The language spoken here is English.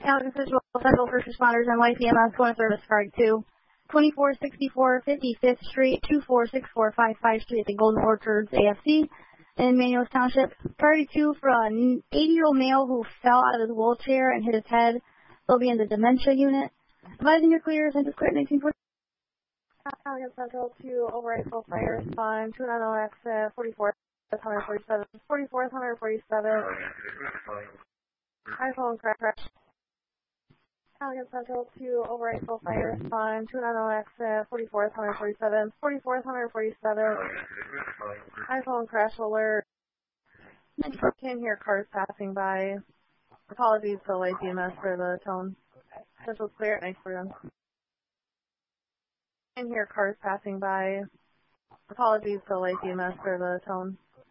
County Central Federal First Responders and YPMS going to service card 2. 2464 55th Street, 246455 Street at the Golden Orchards AFC in Manuos Township. Priority 2 for an 80-year-old male who fell out of his wheelchair and hit his head. They'll be in the dementia unit. Advising your clear, Central Clear 1940. County Central to override full fire spawn 290 exit 44,147. 44,147. iPhone crash. County Central to override full fire spawn 290 exit 44,147. 44,147. iPhone crash alert. Can hear cars passing by. Apologies to Light DMS for the tone. Central's clear. Nice for them. Can hear cars passing by. Apologies to Light DMS for the tone.